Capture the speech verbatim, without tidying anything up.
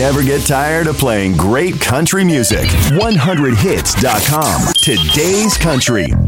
never get tired of playing great country music. one hundred hits dot com. Today's Country.